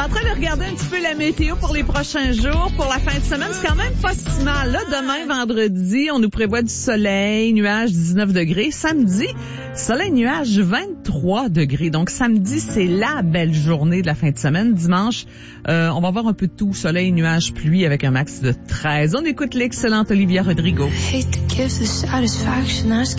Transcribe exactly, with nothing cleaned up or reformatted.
en train de regarder un petit peu la météo pour les prochains jours, pour la fin de semaine. C'est quand même pas si mal. Là, demain, vendredi, on nous prévoit du soleil, nuages dix-neuf degrés. Samedi, soleil, nuages vingt-trois degrés. Donc, samedi, c'est la belle journée de la fin de semaine. Dimanche, euh, on va avoir un peu de tout. Soleil, nuages, pluie avec un max de treize. On écoute l'excellente Olivia Rodrigo. Hate to give the satisfaction, ask